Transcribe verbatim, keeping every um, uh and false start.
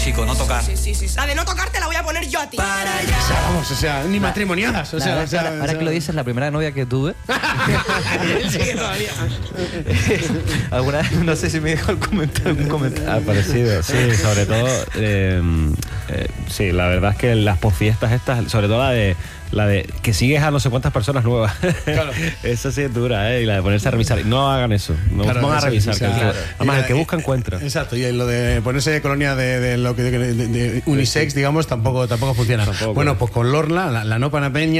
tóxico, no tocar. Sí, sí, sí, sí. La de no tocarte la voy a poner yo a ti. Para allá. O sea, vamos, o sea, ni matrimoniadas. O sea, Ahora, o sea, ahora o sea, que lo dices, la primera novia que tuve. Sí, todavía. Alguna vez, no sé si me dejó el comentario, algún comentario. Ha parecido, sí, sobre todo, eh, eh, sí, la verdad es que las posfiestas estas, sobre todo la de la de que sigues a no sé cuántas personas nuevas, Claro. esa sí es dura, ¿eh? Y la de ponerse a revisar, no hagan eso, no Claro, van a eso, revisar, o sea, que el que- claro. además Y el que la- busca encuentra. Exacto, y lo de ponerse colonia de, de lo que de, de- de unisex, digamos, tampoco, tampoco funciona. Tampoco. Bueno, pues con Lorna, la, la no panameña.